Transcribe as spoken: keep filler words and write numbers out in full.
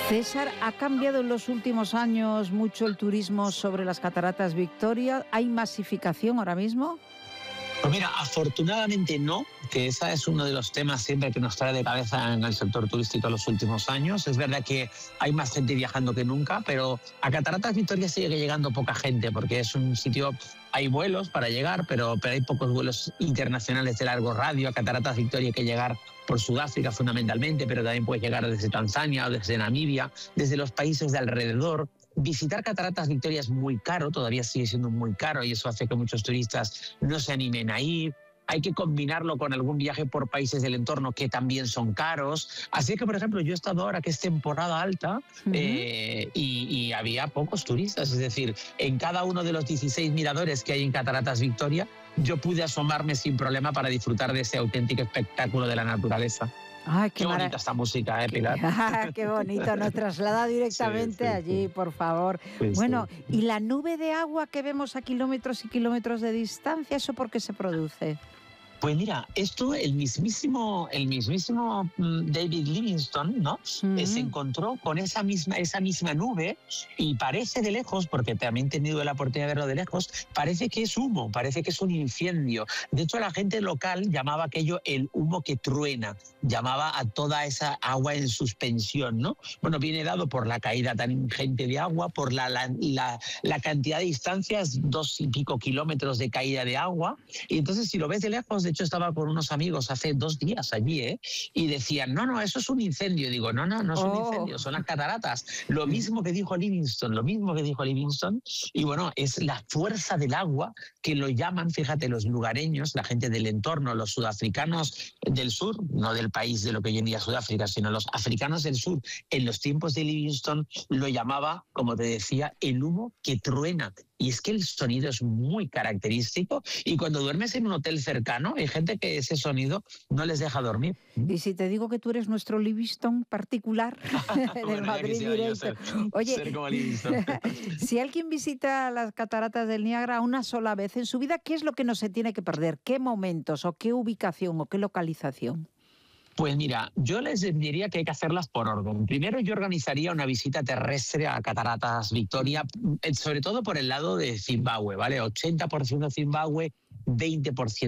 César, ¿ha cambiado en los últimos años mucho el turismo sobre las cataratas Victoria? ¿Hay masificación ahora mismo? Pues mira, afortunadamente no, que ese es uno de los temas siempre que nos trae de cabeza en el sector turístico en los últimos años. Es verdad que hay más gente viajando que nunca, pero a Cataratas Victoria sigue llegando poca gente porque es un sitio, hay vuelos para llegar, pero, pero hay pocos vuelos internacionales de largo radio. A Cataratas Victoria hay que llegar por Sudáfrica fundamentalmente, pero también puedes llegar desde Tanzania o desde Namibia, desde los países de alrededor. Visitar Cataratas Victoria es muy caro, todavía sigue siendo muy caro y eso hace que muchos turistas no se animen a ir. Hay que combinarlo con algún viaje por países del entorno que también son caros. Así que, por ejemplo, yo he estado ahora que es temporada alta uh-huh. eh, y, y había pocos turistas. Es decir, en cada uno de los dieciséis miradores que hay en Cataratas Victoria, yo pude asomarme sin problema para disfrutar de ese auténtico espectáculo de la naturaleza. Ay, qué, qué bonita esta música, ¿eh, Pilar? Qué bonito, nos traslada directamente sí, sí, allí, sí. por favor. Sí, bueno, sí. ¿Y la nube de agua que vemos a kilómetros y kilómetros de distancia, eso por qué se produce? Pues mira, esto el mismísimo, el mismísimo David Livingstone, ¿no? Uh-huh. Se encontró con esa misma, esa misma nube y parece de lejos, porque también he tenido la oportunidad de verlo de lejos, parece que es humo, parece que es un incendio. De hecho, la gente local llamaba aquello el humo que truena, llamaba a toda esa agua en suspensión, ¿no? Bueno, viene dado por la caída tan ingente de agua, por la, la, la, la cantidad de distancias, dos y pico kilómetros de caída de agua, y entonces si lo ves de lejos, de De hecho, estaba con unos amigos hace dos días allí, ¿eh? Y decían, no, no, eso es un incendio. Y digo, no, no, no es un oh. incendio, son las cataratas. Lo mismo que dijo Livingstone, lo mismo que dijo Livingstone. Y bueno, es la fuerza del agua que lo llaman, fíjate, los lugareños, la gente del entorno, los sudafricanos del sur, no del país de lo que hoy en día es Sudáfrica, sino los africanos del sur, en los tiempos de Livingstone lo llamaba, como te decía, el humo que truena. Y es que el sonido es muy característico y cuando duermes en un hotel cercano hay gente que ese sonido no les deja dormir. Y si te digo que tú eres nuestro Livingstone particular del bueno, Madrid Directo. Ser, Oye, ser como Livingstone. Si alguien visita las cataratas del Niágara una sola vez en su vida, ¿qué es lo que no se tiene que perder? ¿Qué momentos o qué ubicación o qué localización? Pues mira, yo les diría que hay que hacerlas por orden. Primero yo organizaría una visita terrestre a Cataratas Victoria, sobre todo por el lado de Zimbabue, ¿vale? ochenta por ciento Zimbabue, veinte por ciento